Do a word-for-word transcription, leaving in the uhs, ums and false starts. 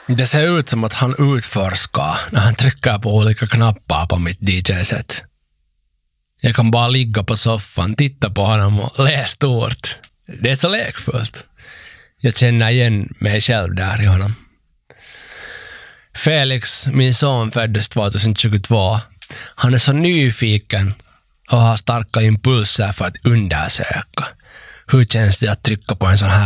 Det ser ut som att han utforskar när han trycker på olika knappar på mitt D J-set. Jag kan bara ligga på soffan, titta på honom och le stort. Det är så lekfullt. Jag känner igen mig själv där i honom. Felix, min son, föddes tjugohundratjugotvå. Han är så nyfiken och har starka impulser för att undersöka. Hur känns det att trycka på en sån här